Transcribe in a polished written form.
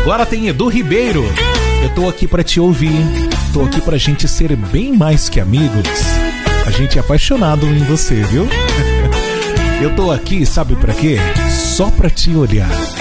Agora tem Edu Ribeiro. Eu tô aqui pra te ouvir. Tô aqui pra gente ser bem mais que amigos. A gente é apaixonado em você, viu? Eu tô aqui, sabe pra quê? Só pra te olhar.